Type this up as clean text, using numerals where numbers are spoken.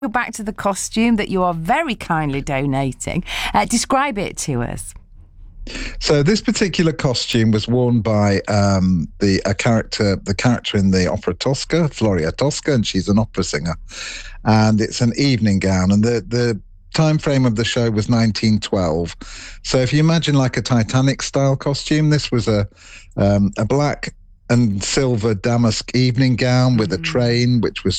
Go back to the costume that you are very kindly donating. Describe it to us. So this particular costume was worn by the character in the opera Tosca, Floria Tosca, and she's an opera singer. And it's an evening gown, and the time frame of the show was 1912. So if you imagine like a Titanic style costume, this was a black and silver damask evening gown with a train, which was